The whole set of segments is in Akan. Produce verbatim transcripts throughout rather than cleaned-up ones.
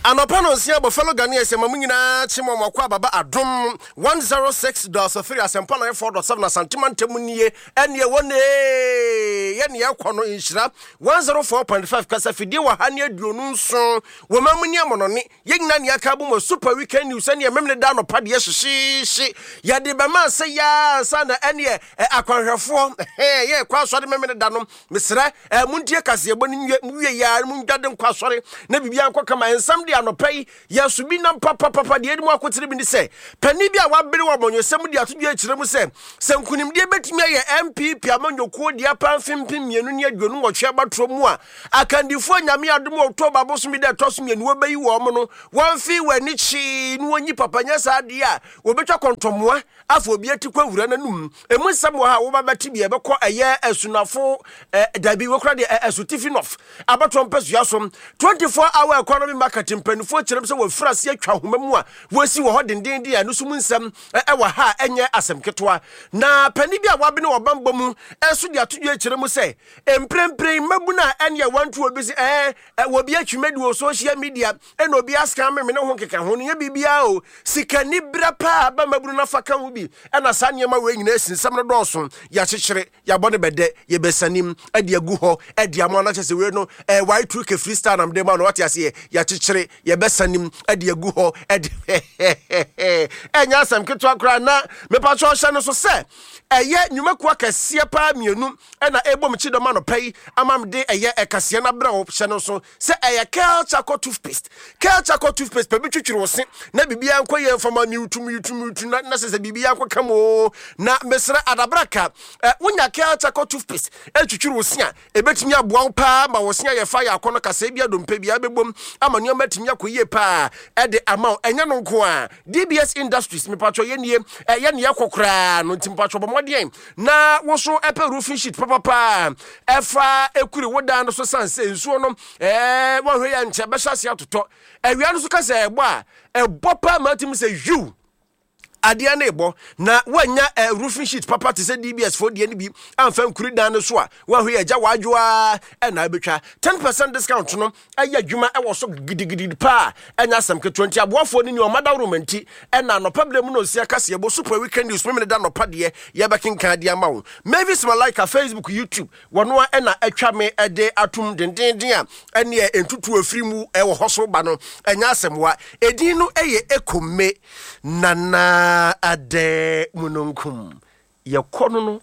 Anopano sia bo fellow Ghanaians mamuna chimo makwa baba adom one oh six point three asempana four point seven santiman temunie ene wone ye ne yakono inhira one oh four point five kasa fidie wa ha ne aduonu nso wo mamuni amonone ye nyina ne aka bo super weekend news ene memne da no pade ye hyehyehye ya de be ma se ya sana ene akwanhwefo eh ye kwa so de memne da no mesra muntie kase ebo ne wie ya mundade nkwa sore na bibia nkwa kama ensam de anopai ya subi na papa papa de edimu akotire bi ni se pani bi a wabere wa bonyosem de atodua akire mu se sankunim de betimi aye M P P amanyokuo de apanfimpim mienu ne aduonu nwotwe abatro mu a akandifo nyame adom October boso mi de toso mienu obayi wo mo no wonfi wani chi no onyi papa nya sa de a wobetwa kontomoa afo obi atikwa wura nanum emu sam wo ha wo babati bi ebekọ eye asunafo dabi wo kra de asutifi abatro mpasua som twenty-four hour economy market mpanifo kyerem se wo frase atwa homa mu a wosi wo hodenden dia no sum nsam e wa ha enye asemketoa na pani bi a wabene wo bambo mu enso de atodua kyerem se emprempren mabuna ene wantu obi se eh wo bi atwumedi wo social media ene obi aska me ne ho keka ho ne bibia o sikani brapa ba mabunu na faka ho bi ena sane ma we nyina asinsam no dɔso ya kyekyere ya bɔne bɛdɛ ye besanim ade agu ho ade amona na kyese we no eh why true ke freestyle nam de ma no what ya se ya kyekyere ye besanim ade agu ho ade enya asam keto akra na me pa cho hye no so se eye nyumaku akase pa mienu ena ebom chido ma no pai amam de eye ekase na bra wo hye no so se eye culture toothpaste culture toothpaste pa bi twitwiri wo se na bibia nko ye fama ni utum utum utum na se se bibia nko kamo na mesra adabraka wonya culture toothpaste etwitwiri wo se a ebetimi aboa pa ma wo se ye fa ya akono kase bia dompa bia bebom ama ne omatimi akoye pa e de ama enya no nko a D B S Industries me patcho ye nie ye ne yakokra no ntimpatcho bomodien na wo so epe roofing sheet papa pa efa ekuri wodan no so sanse nsuo no eh wo hwe ya nche be hyase atoto awia no so kase egbo a ebo pa matim se you adia na ebo na wanya uh, roofing sheet papa te say D B S for de ni bi amfa nkuri dan no so a wa hwe agya wadwoa e na betwa ten percent discount no aya dwuma e wo so gidigidi pa enya sam ke twenty aboafo ni ni o mada romanti e na no problem no osia kase ebo super weekend news me da no pade ye bekenka dia ma wo Mavis Malika Facebook YouTube wono e na atwa me e de atum dendenden a ene entutu afiri mu e wo hoso ba no enya asemwa edin no eye ekome nana ade mununkum yakono no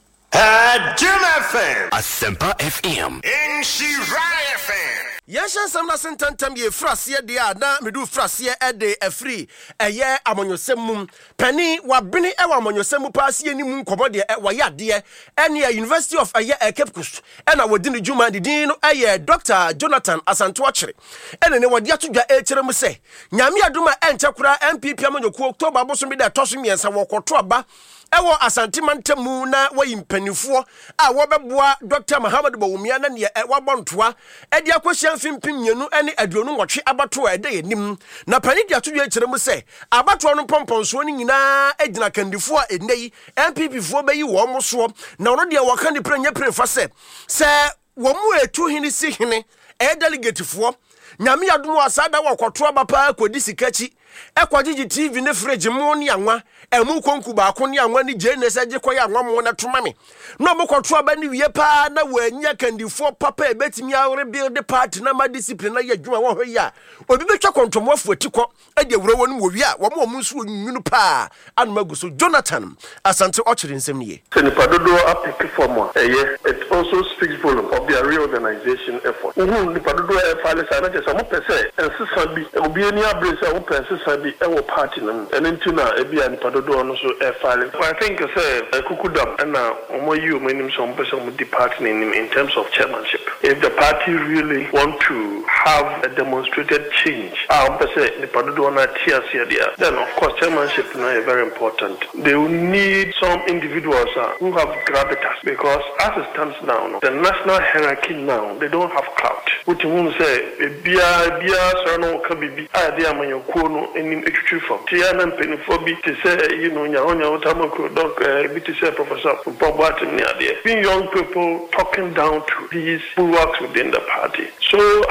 Jim F M Asempa F M in Shirai F M. Yasha samna sentantam ye frase de a na medu frase e de afri eye amonyosem mum pani wabene e wa amonyosem paase ani mu nkomo de e wayade ene University of eye Cape Coast e na wodi ne djuma de din no eye Doctor Jonathan Asanto Akere ene ne wodi atodwa e kire mu se nyame aduma enche kura M P P amanyoku October aboso mi de toso miensa wokoto aba ewo asantimantamu na wayimpanifo a wobeboa Doctor Muhammad Bawumia na ne wabontoa e de akohia mfimpim mienu ene aduonu nwotwe abato e de yanim na pani de atodwa kire mu se abato no pomponso ni nyina agina kandifo a enei M P P fo bayi wo mo so na ono de waka ne prenya prefa se se wo mu etu hini si hini e delegate fo nyame adomo asada wakoto abapa akodi sikachi ekwagigi T V ne fridge mo ne anwa emu konku ba ko ne anwa ne jenes age koya anwa mo na tomame no bokoto aba ne wie pa na wanya kandifo papa ebetimi awre build party na ma discipline na ya dwuma wo hwe ya obi betwa kontomo afuatiko ade wura wonu wo wi a wo mo nso nwunu pa anmagu so Jonathan Asante Akere nsem ne ye Senipa dodo apiki form eye it also speaks volume of their reorganization effort uhu nipa dodo e fale sa na je so mo pese ensesa bi obi ani abrese wo pese sabi ewo party no ene ntina e bia nipa dodo no so e fale I think say kukudam na omo yi omo nim so mo pese mo di party in in terms of chairmanship if the party really want to have a demonstrated change ah mo pese nipa dodo na tia sia dia then of course chairmanship no is very important they will need some individuals uh, who have gravitas because as it stands now no, the national hierarchy now they don't have clout what you want to say bia bia so no ka bibi ah dia amanyokuo no enim etwitwi fam tia na mpenifo bi te say you know nya onya otamako doc bi te say professor Bobat ni ade young people talking down to these who work within the party so at this point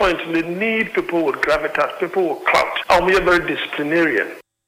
point, they need people with gravitas, people with clout, and we are very disciplinarian.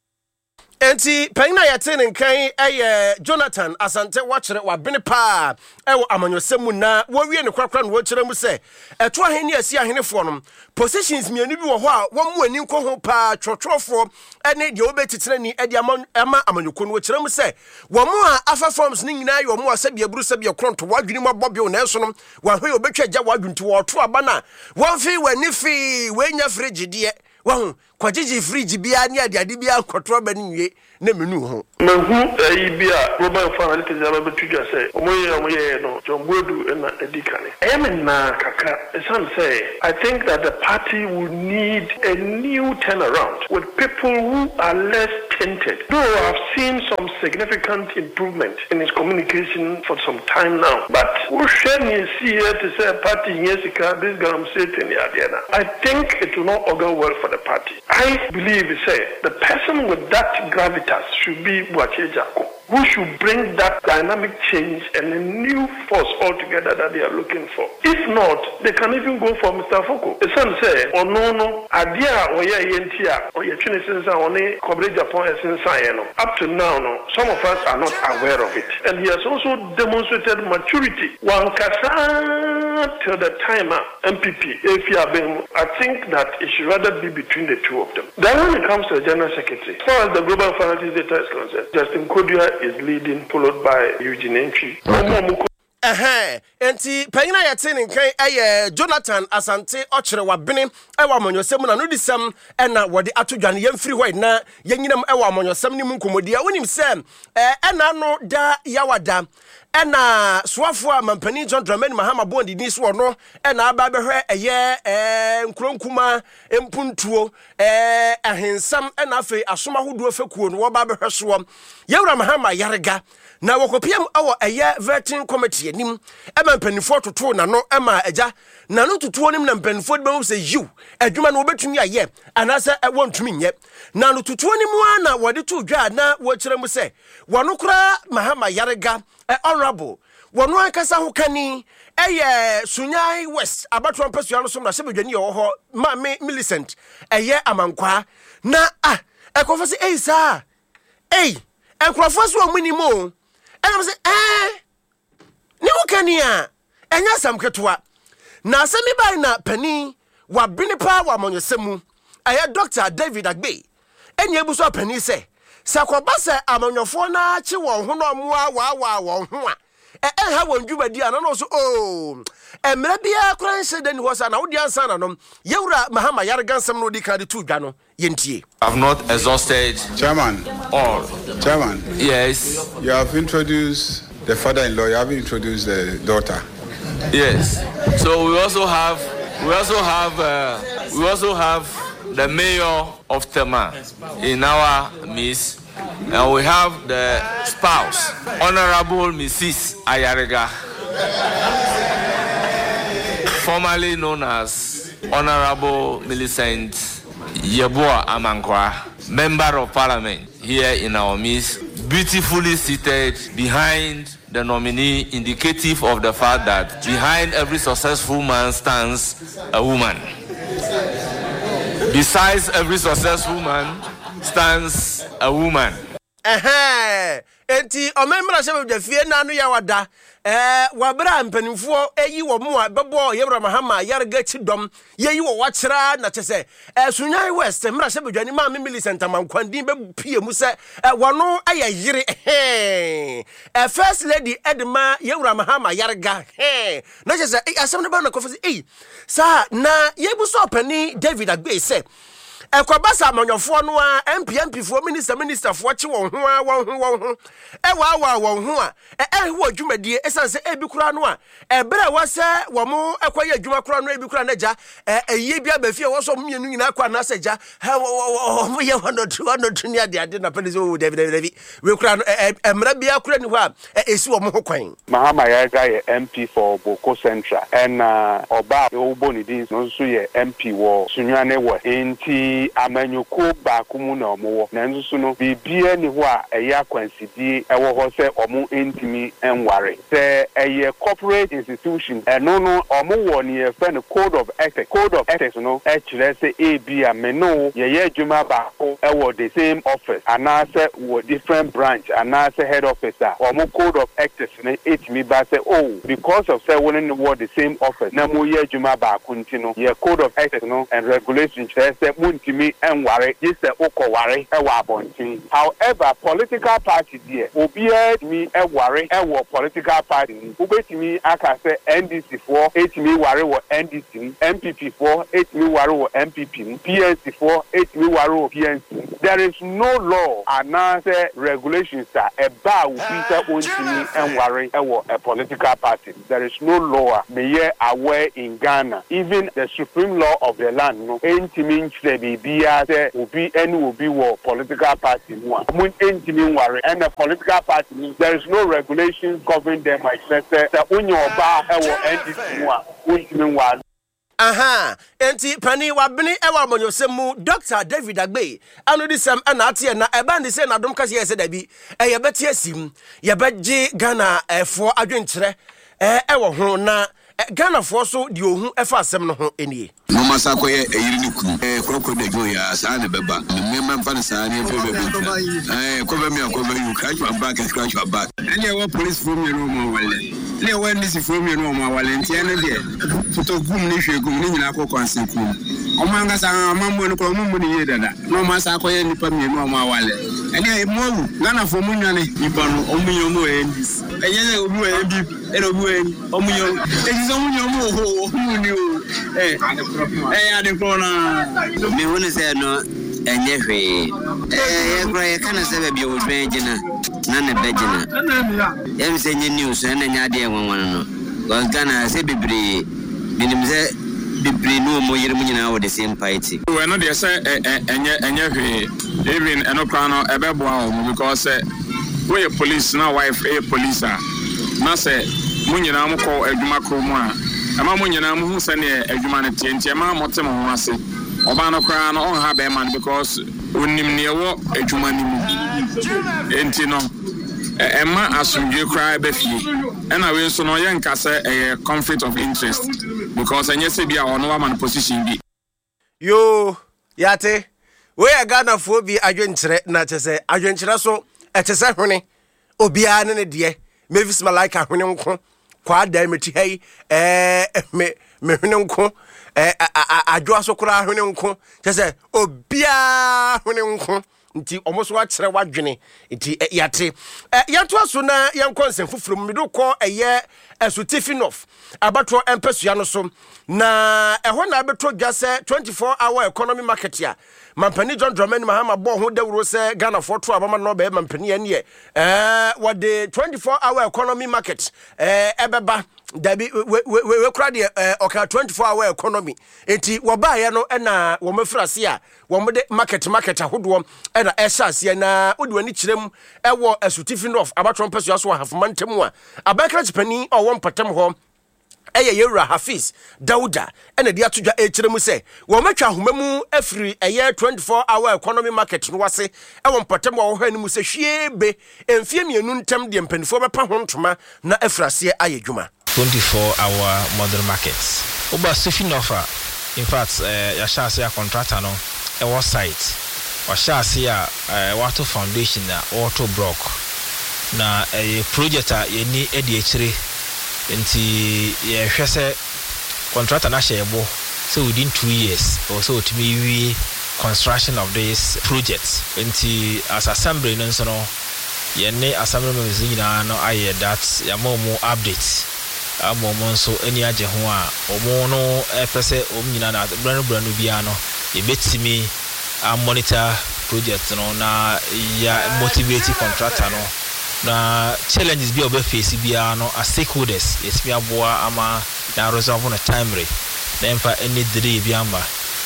Enti pengina yate ne nkan eye Jonathan Asante wachere wabene pa ewo amanyosemu na wowie ne kwakra no wochere mu se eto aheni asi ahenefo no positions mienu bi wo ho a wo mu ani nko ho pa twotwofo ene de obetitire ni ede ama amanyoko no wochere mu se wo mu a afa forms ni nyina yo mu asa bia buru sa bia kronto wadwini mu bobio na eso no wa hwe obetwa gya wadwunti wo to aba na wo fi wani fi wenya fridge de wo kwagigi fridge bia ne ade ade bia kotro ba ni nwie na menu ho mahu ayi bia global family tezaba betudwa say omoye omoye no jombodu na edikane em na kaka some say I think that the party will need a new turnaround with people who are less tainted. Though I've seen some significant improvement in his communication for some time now, but we shouldn't see here to say a party yes this gonna say I think it will not augur well for the party. I believe say the person with that gravitas should be Boakye Jackson, who should bring that dynamic change and a new force altogether that they are looking for. If not, they can even go for Mister Foko. The son say, oh no no, adia oya yentia oya chine sinsa one kobre Japan sinsa no. Up to now, no, some of us are not aware of it, and he has also demonstrated maturity. One kasa till the timer M P P. If you have been, I think that it should rather be between the two of them. Then when it comes to the general secretary, as far as the global financial data is concerned, Justin Kodua is leading, followed by Eugene Entry. Eh enti panyina yate ne nkan eye Jonathan Asante ochere wabene ewa amonyosem na no disem ena wode atodwane yemfiri hɔ na yenyinam ewa amonyosem ni mu nkomodia wonim se eh ena no da yawada ena soafo a mampani John Dramani Mahama Bondi ni so no ena aba behwe eye eh nkronkuma empuntuo eh ahensam ena afi asoma hodo afekuo no wo ba behwe so yewura Mahama Yarega na wokopiam awo eye vetting committee nim ema mpanifo toto na no ema eja na no tutuo nim na mpanifo be say you adwuma no obetumi aye anasa e wontumi nye na no tutuo nim wa na wode to dwa na wo kire mu say wono kra Mahama Yarega e honorable wono ankasa ho kani eye Sunyai West abatwa mpasua no so na sebedwani ye wo ho ma me Millicent eye amankwa na ah ekofo say eh sa eh enkrofo so omunimo and I say, eh, ni wukani a enya sam ketwa na asemi bai na pani wa binipa wa amonyosemu aye Doctor David Agbe enye buso pani se sakoba se amonyofo na chi won ho no moa wa wa won ho a eh eh ha won dwumadi ana no so oh emre bia kran se deni ho sa na wodi ansa na no yewura Mahama Yarega nsem no di ka de tu dwa no yentie. I've not exhausted Chairman. all. Chairman. Yes. You have introduced the father-in-law. You have introduced the daughter. Yes. So we also have we also have uh, we also have the mayor of Tema in our midst, and we have the spouse, Honorable Missus Ayarega, formerly known as Honorable Millicent Yeboah Amankwa, Member of Parliament here in our midst, beautifully seated behind the nominee, indicative of the fact that behind every successful man stands a woman. Besides every successful man stands a woman. Eh enti omemra shebe dafie na no ya wada eh wabra mpanimfo eyi wo mu a bebo yewra Mahama Yarega chidom yeyi wo wachira na chese eh Sunyai West mra shebe dwani ma me Millicent Amankwandin be pie mu se eh wono aye yire eh eh first lady Edma yewra Mahama Yarega eh na chese eh asem ne ba na kofisi eh sa na yebuso pani David Agbe se ekwabasa amanyofo no a M P M P fo minister minister fo chi won ho a won ho won ho e wa wa won ho a e e ho adwumadie esanse e bi kura no a e bere wase wo mo ekwaye adwuma kura no e bi kura na ja e eyi bia ba fie wo so mienu nyina kwa na seja mo ye one two one two ni ade ade na penisi o David David we kura no e mra bia kura ni ho a esi wo mo ho kwan Mahama Yarega ye M P for Boko Central and uh, oba obonidin no so ye M P wo Sunyane wo enti enti amanyuko ba kumu na omo na nso no bibia ni ho a eya kwansidi ewo ho se omo entimi enware se eye corporate institution eno no omo wo ni e fe no code of ethics code of ethics no e kire se e bia me no ye ye adwuma ba ko ewo the same office ana se wo different branch ana se head officer omo code of ethics ne etimi ba se oh because of say one in the same office na mo ye adwuma ba ko ntino ye code of ethics no and regulations say muntimi enware this say okoware e wa abontin however political party there obia mi enware e wo political party ubetimi aka say N D C for etimi ware wo N D C M P P for etimi ware wo M P P P N C for etimi ware wo P N C there is no law and say regulations are about Peter untimi enware e wo a political party there is no law me ye aware in Ghana even the supreme law of the land no entimi nchre bibia say obi any obi wo political party no mun entimi nware and the political party there is no regulations governing them like say say onye oba e wo N D C no a untimi nware. Aha, enti pani wabini ewa monyosemu Doctor David Agbe anu di sem ana atie na eba ndi se na dom kase yese dabi e ye beti asim ye beji Ghana efo adwenkyere e ewo ho na Ghana for so di ohun efa asem no ho enie no masako ye eyiri ni kunu eh krokro de jo ya sa ne beba me me mfa ne sa ne fe beba eh ko be me ko be you crash your back and scratch your back any wa police from you no mo wale le wa ni si from you no mo wale ntia ne de to gum ni hwe gum ni nyina ko kwanse kum o manga sa amambo no ko mo ni ye dada no masako ye nipa me no mo wale any mo Ghana for munwane nipa no o munyo mo e ndis enye obi wa bi e no bi o munyo e so munyo mo ho muni o eh eh ade corona me wona say no enye hwe eh e kra ye kana se be bi o dwen gina na ne begina em se nye news na nya ade enwon no because Ghana se bebre minim se bebre no mo yere munyina wo the same party we no dey say enye enye hwe even eno kra no e be boa o because we police na wife e police a na say munyina mo ko adwuma kro mu a ama munyina mo hu se ne adwuma ne tientie ma motem ho ase oba no kra no on ha be man because onim ne wo adwuma ni mu enti no Emma asumdwe cry befie ena we so no yen kase a conflict of interest because enye se bia ono wa man position bi yo yate we Ghana fo bi adwenkyere na chese adwenkyere so etese hwene obia ne ne de Mavis Malika hwene nko kwa da meti hey eh me me hwene nko eh adwo so kura hwene nko chese obia hwene nko nti omoso akere wadwene nti yate yanto aso na yankonsem fufuru mido ko eye esutifinof abato empesua no so na eho na abeto gase twenty-four hour economy market ya mampani John Dramani Mahama bo ho dawuro se Ghana for to abama no be mampani ya ne eh what the twenty-four hour economy market eh ebeba dabi we we kra de oka twenty-four hour economy enti wo ba ye no na wo mafrase a wo mo de market market ahodo na esase na odi wani kirem ewo esutifinof abato empesua so hafomantem a abakra chipani o wo mpatam ho eye yewura Hafiz Dauda ena dia todwa e kiremu se wo matwa homamu afiri eye twenty-four hour economy market no wase e wo mpatam wo hwa ni mu se hwiebe emfie mienu ntam de mpanifo bepa ho ntoma na afrase ayedwuma twenty-four hour modern markets oba sufin offer in fact uh, ya shase ya contractor no e wo site wa shase ya uh, water foundation na auto block na e uh, project a yeni e di ekire nti ye hwese contractor na shebo so within two years or so to me we construction of this project nti as assembly no so no ye ne assembly members nyina no aye that ya mo mo update amomo so eni age ho a omo no epese om nyina na branu branu bia no e betimi a monitor project no na ya motivate contractor no na challenges bi obe face bia no as stakeholders yes mi aboa ama na resolve on timely then for any delay bi amba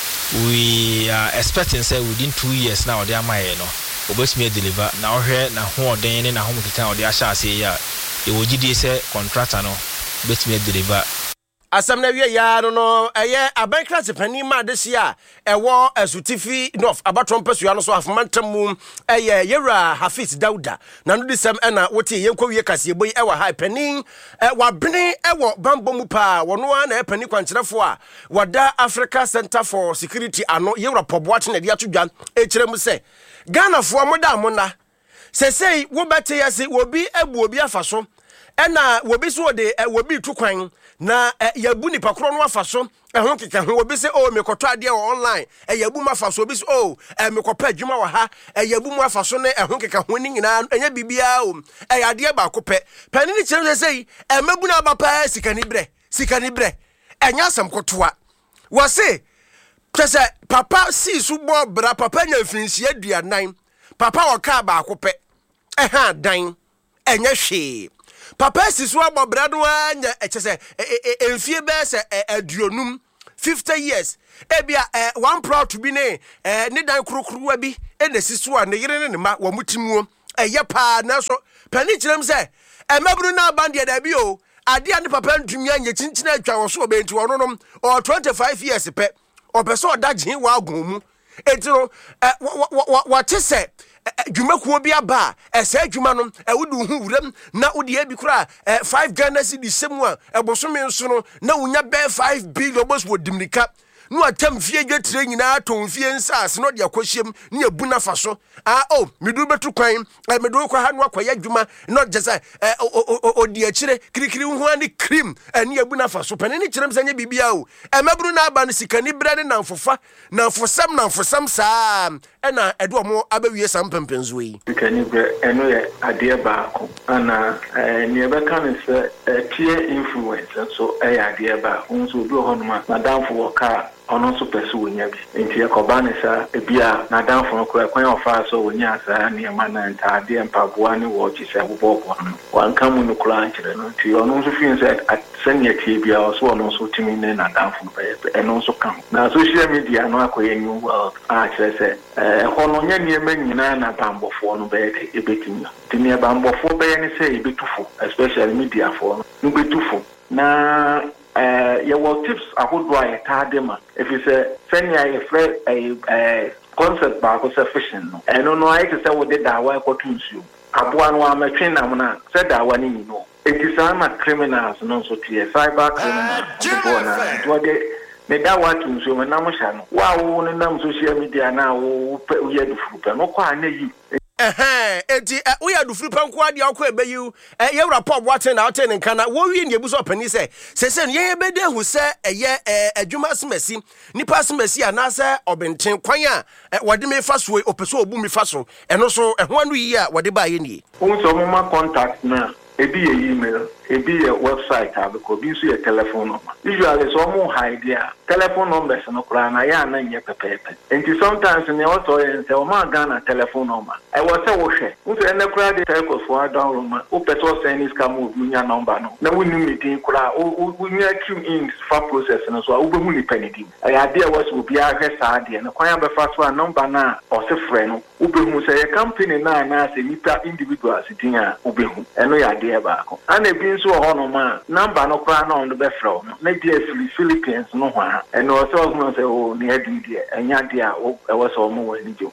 we are expecting say within two years now they are my no obesimi deliver na ohwe na ho oden ne na ho mkita ode ahya ase ya e wogidi say contractor no betimi deliver asam na wie ya no no eye abankra pani ma de sia ewo asutifi north abatom pesua no so afomantam eye yewra Hafiz Dauda na no disem na wote yenko wie kase boyi ewa high pani wa bene ewo bambo mu pa wono na pani kwankyerefo a wada Africa Center for Security ano yewra poboate na dia twodwa e kire mu se Ghana fo moda mona sesei wo bete yase obi ebu obi afaso ena wobi so de wobi tukwan na yabu ni pakro no afaso ehon keka ho obi se o mekoto ade online yabu ma afaso obi se o mekopa adwuma wa ha yabu mu afaso ne ehon keka ho ni nyina enya bibia o ade ba kopɛ pani ni kyerɛ sesei emabu na ba pa sikani bre sikani bre enya asam kotoa wo se pese papa si su bo bra papa nya mfinsi aduanan papa wo ka ba kopɛ eha dan enya hwe papa si so abobra do anya ekese enfie be se aduonum fifty years ebia one proud to be ne ne dan krokruwa bi ene siso a ne yere ne ma wo mutimuo eye pa na so pani kirem se emabru na bande da bi o ade ane papa ntumi anya chinchina atwa wo so obenti wo no o twenty-five years pe obeso odagye wa agomu etiro what se dwumakuo bi aba esa dwuma no ewudu hu wuram na udi ebi kura five Ghana cedi semu a ebosome nso no na unya be five billion bos wo dimnika no atam fie dwetire nyina to fie nsase no de akohyem ne abuna fa so ah oh medu betu kwan medu kwa ha no akoya dwuma no jesa odi akire kirikiri hu ani cream ani abuna fa so pane ne kirem sanye bibia o emabru na aba no sikani brade na mfofa na mfosam na mfosam saa ena edo mo abawie sam pempenzo yi sikani bre eno ye ade ba ko ana ne be kan se peer influence so e ade ba unso obi ho no ma madam for ka ono so pese wonya bi enti yakoba ne sa ebia na danfo no kura kwan ofa so wonya sa ne ma na nta de mpaboa ne wo chi se boboko no wan kamu no kura nkire no ti ono so fin se senya ti bia so ono so timi ne na danfo no be eno so kam na social media no akoye new world a kire se eh hono nya ne ma nyina na bambofo no be ebetimi timi bambofo be ne se ebetufo especially media for no betufo na eh your tips ahodo a yetadema if you say send ya free a concept ba ko sufficient no eno no I say we did that wa ko tunsu aboa no amatwe nam na say that wa ni no etisa na criminals no so tie cyber criminals go na do de me da wa tunsu me nam sha no wa wo no nam social media na wo ye du fupa no kwa na yi eh enti we are do free panko ade akọ ebeyi eh ye rapport what na hotel nka na wo wi ne ebuso opani se se se ye be de hu se eye adwuma smasi nipa smasi anase obenten kwan a wode me fa so opeso obu me fa so eno so ehwa no yi a wode ba ye nie unso mo ma contact na ebi ye email ebi ye website abiko bi so ye telephone number usually so mo hide ya telephone numbers no kura na ya na nye pepepe enti sometimes ne auto yen se o ma Ghana telephone number I was say wo hwe unso ene kura de telco for download ma o peso send is come move nya number no na woni meeting kura o nya queue in for process no so wo be mu ni penity I idea was wo bia hwe sa de na kwan be fa so number na o se frɛ no wo be hu say company na na se nipa individuals tin a wo be hu eno ya de ba ko ana bi nso ho no ma number no kura na on be frɛ no na dia Philippines no ho eno so go say o ni adi de enya de a e wo so mo wani jo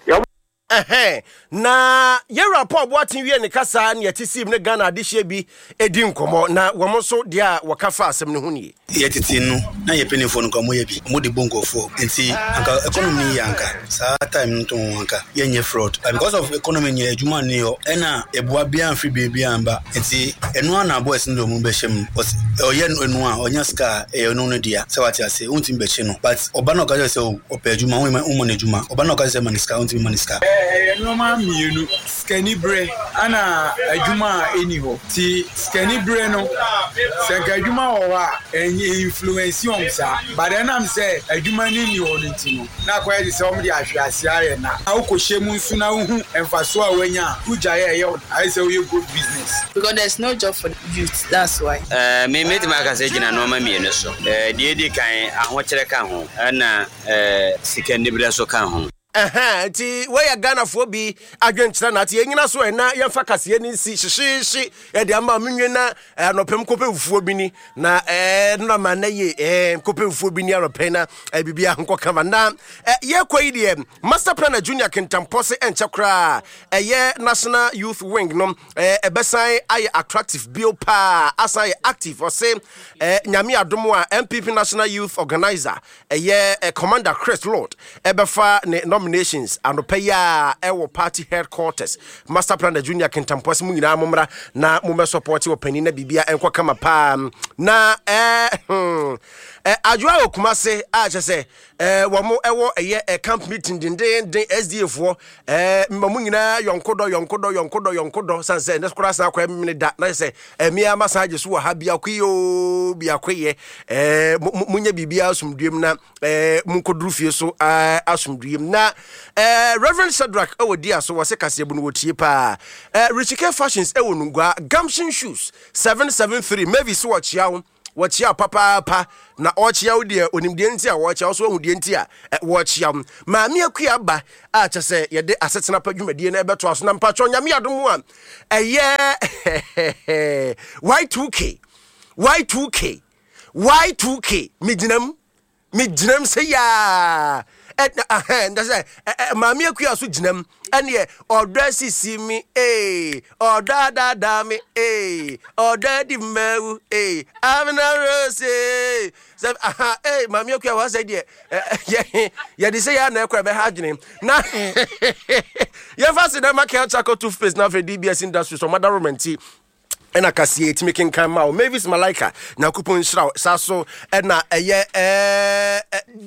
eh na ye rapport boatin wie ne kasa ne yetisim ne Ghana adihye bi edi nkomo na wo mo so de a wakafa asem ne ho nie yetiti no na ye penifo no komo ye bi mo de bongofo enti anka economy yanka sa time nto wanka ye nye fraud because of economy nye adwuma ne yo ena eboa bia amfi bia amba enti eno ana boys ndo mu be hyem oye eno a onya ska e no no dia se wati ase unti be chi no but oba na okaje se o pe adwuma wo mo ne adwuma oba na okaje se maniska unti maniska no ma mienu skani bre ana adwuma eni ho ti skani bre no se ka adwuma wo wa enye influence on sa but then am say adwuma ni ni ho nti no na kwa ye se o me ahwe ase are na akohye mu nsu na hu emfaso a wanya ujaye ye I say we good business because there's no job for the youth that's why eh me me ti ma ka se gina no ma mienu so eh die di kan aho kire ka ho na eh skani bre so ka ho eh ti we ya Ghana fo bi adwenkyerɛ na ti enyina so na yɛmfa kaseɛ ni si hyehyeehye e de ama menwe na anopem kopemfuo bi ni na eh na ma na ye eh kopemfuo bi ni anopem na bibia nkɔ kama na ye kɔyi de Master Planner Junior Kintampo se enchekra eh National Youth Wing no eh ebesan aye attractive bio pa asan active or say eh nyame adomo a M P P National Youth Organizer eh Commander Chris Lord ebefa ne nominations anopeya ewo party headquarters Master Planner Junior Kintampo se mu nyina momra na mo me support opani na bibia enko kama pa na eh hmm, eh adwa okumase a chese eh wo mo ewo eye camp meeting din din S D F wo eh mamu nyina yonkodo yonkodo yonkodo yonkodo sanse ne skora sa kwa mini da na se emia massage so ha bia kwiyo bia kwiye eh munya bibia asumduem na eh munkoduru fie so asumduem na eh Reverend Shadrack ewodi aso wo se kase bu no wotie pa eh Richike Fashions ewo nungwa Gamshin Shoes seven seven three maybe so wachia wo wachia papa pa na ochia wo de onimde nti a wachia so ohudie nti a wachia maami akua ba a chese ye de asetena pa dwumadie na ebeto aso na mpacho nyame adomu a eye Y two K Y two K Y two K midinam midinam se ya eh that's it maami akua so ginam ene odresi si mi eh oda da da mi eh oda di mewu eh amna rose say aha eh maami akua wa say de ye ye de say ya na ekwa be ha gene na ye fast na market charcoal toothpaste na for D B S industry so mother romanti ena kasie ti making kan ma Mavis Malaika na kupon shira saso ena eye eh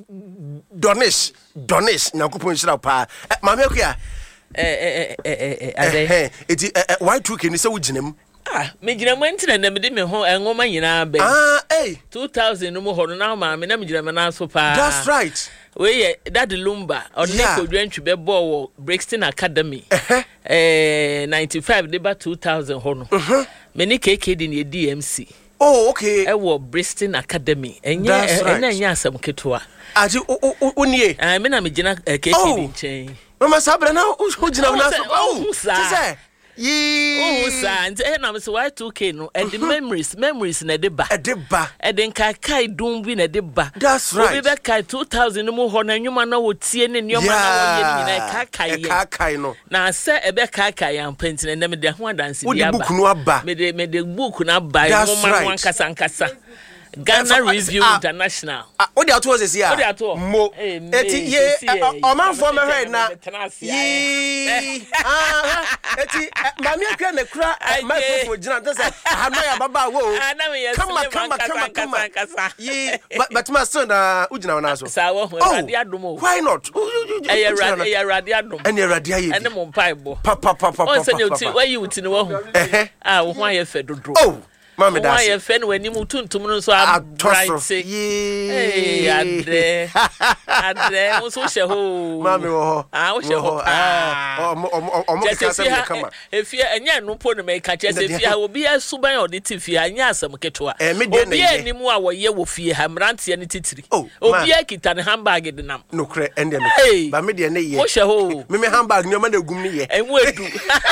Donish Donish na kupon shira pa maami akua eh eh eh eh eti Y two K ni se wuginem ah me gina mo ntina na me de me ho enwoma nyina be ah eh two thousand no mo ho no na ma me na me gina me na so pa that's right we that Lumba or yeah. Nico Dwentwe be ball Brixton Academy eh ninety-five de ba two thousand ho no me ni K K D ni D M C oh okay e wo Brixton Academy enye enya nya asam ketoa aji unie ah me na me gina K K D nchen mama sabra na u gina na so oh say Yee. Oh, sant. Eh, na me say Y two K no. And the memories, memories na de ba. E de ba. E de nka kai dum bi na de ba. That's right. Obi be kai two thousand no mo ho na nwuma na wo tie ne nyoma na wo ye ni na ka kai ye. E ka kai no. Na se e be ka kai am penti na me de ho adanse bi aba. Wo de book no aba. Me de me de book na ba. Nwoma wan kasa nkasa. Ghana Review uh, International. Ah, what the author says here? What the author? Mo. Eti ye o man for me right na. Ye. Ah, eti mami akra na kura microphone gina don say hanoya baba wo. Come on, come on, come on, come on. Ye, but but my son na ugina na so. Sawo radi adomo. Why not? Eh radi eh radi adomo. Ene radi aye. Ene mo pai bo. Pa pa pa pa. On say you ti why you ti no wo hu. Ah, wo ho aye fe dodo. Oh. Mama das. Why you fen when you tuntum no so bright. Ye. Ade. Ade, wo so she ho. Mama wo. Ah, wo she ho. Ah, o o o mo ka se me kama. Efia enya no po no me ka che se fia obi asuban audit fia anya asam ketoa. Obi animu a wo ye wo fie ha mrante ne titiri. Obi akita ne handbag de nam. No kre ende me. Ba me de ne ye. Wo she ho. Me me handbag ne ma na gum ne ye. Enwu edu.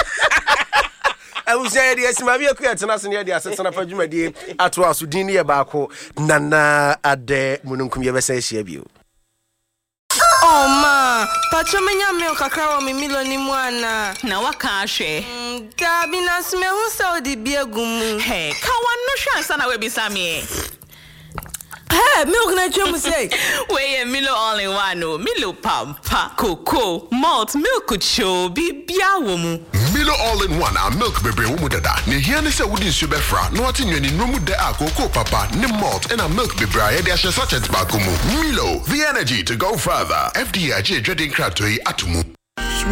I was saying, yes, my vehicle at Nassau, the assassin of a Jumadi, at was Udini Abako, Nana at the Mununkum Yavasay. Oh, ma, Pachomania milk a crow me miloni mwana. Na wakashe. Dabina sme who saw the beer gum. Hey, kawan no chance na we bisami. Hey, milk na chum say. We Milo all in one, no Milo pampa, cocoa, malt, milk show, be biawomu. Milo all in one, our milk baby umudada. Ni here ni se wudi subefra. No ati nyeni nomu de a cocoa papa, ni malt, and a milk baby aye de ashe sachet bakumu. Milo, the energy to go further. F D I J dreading crab to atumu. Sweetie,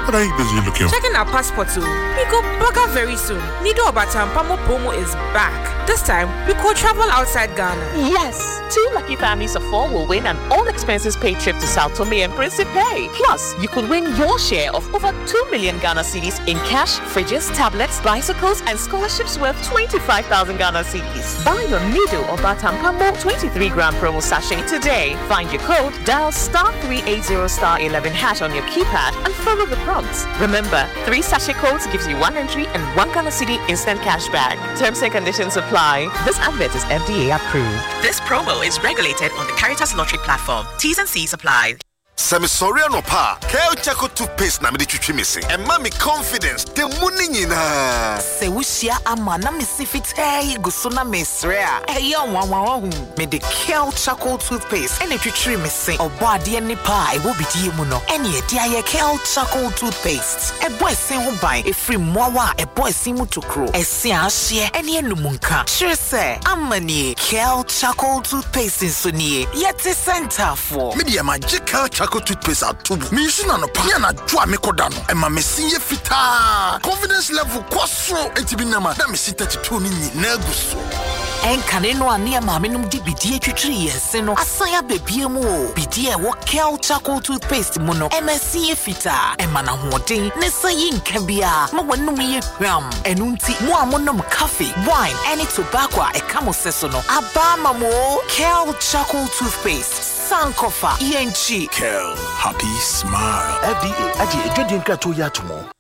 What are you busy looking for? Checking our passport too. We go burger very soon. Nido Obatampamo promo is back. This time, we could travel outside Ghana. Yes, two lucky families of four will win an all-expenses-paid trip to Sao Tome and Principe. Plus, you could win your share of over two million Ghana cedis in cash, fridges, tablets, bicycles, and scholarships worth twenty-five thousand Ghana cedis. Buy your Nido Obatampamo twenty-three gram promo sachet today. Find your code, dial star three eighty star eleven hash on your keypad, and follow the prompts. Remember, three sachet codes gives you one entry and one Ghana cedi instant cash back. Terms and conditions apply. This advert is F D A approved. This promo is regulated on the Caritas Lottery platform. T's and C's apply. Semi sorry no pa. Kale Chaco toothpaste na me de twitwi me se. E ma me confidence. The money nyina. Se wushia ama na me sifite go so na me sre a. E yo wan wan hu. Me de Kale Chaco toothpaste e na twitwi me se. Obo ade ni pa e wo bidie mu no. E na e dia ye Kale Chaco toothpaste. E boy sen ho ban e free mowa e boy sin mu tokro. E se a hye e na enum Sure say amani Kale Chaco toothpaste so nie. Yet center for. Me de magical Chaco toothpaste atubu. Me use na no pa na dwa me koda no. E ma me sinye fita. Confidence level kwaso enti bi na ma da me si thirty-two ni na guso. Enkane no ane ma me num di bidie twitwi yense no. Asaya bebie mu o. Bidie wo Kale Chaco toothpaste mu no. E ma sinye fita. E ma na hoden ne sayi nka bia. Ma wanum ye hwam. Enu nti mo amonom coffee, wine, any tobacco e kamo seso no. Aba ma mo Kale Chaco toothpaste. Sankofa, E N G. Kale, happy smile. F D A, aji ejodi nkrato ya tumo.